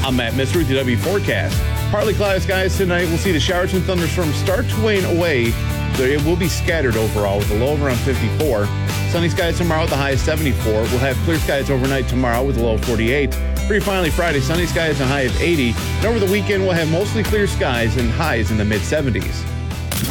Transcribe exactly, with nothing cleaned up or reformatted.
I'm Matt Mister with the W forecast. Partly cloudy skies tonight. We'll see the showers and thunderstorms start to wane away. It will be scattered overall with a low of around fifty-four. Sunny skies tomorrow with a high of seventy-four. We'll have clear skies overnight tomorrow with a low of forty-eight. Pretty finally Friday, sunny skies and a high of eighty. And over the weekend, we'll have mostly clear skies and highs in the mid seventies.